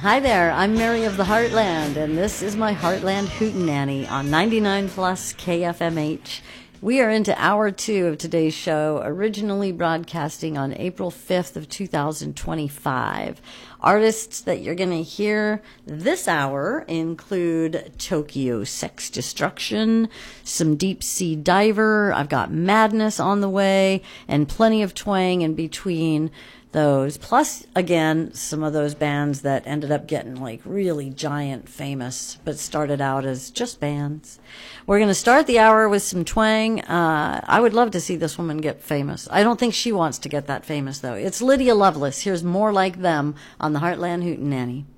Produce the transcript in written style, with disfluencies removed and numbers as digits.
Hi there, I'm Mary of the Heartland, and this is my Heartland Hootenanny on 99 Plus KFMH. We are into hour 2 of today's show, originally broadcasting on April 5th of 2025. Artists that you're going to hear this hour include Tokyo Sex Destruction, some Deep Sea Diver, I've got Madness on the way, and plenty of twang in between those. Plus, again, some of those bands that ended up getting like really giant famous, but started out as just bands. We're going to start the hour with some twang. I would love to see this woman get famous. I don't think she wants to get that famous, though. It's Lydia Lovelace. Here's More Like Them on the Heartland Hootenanny.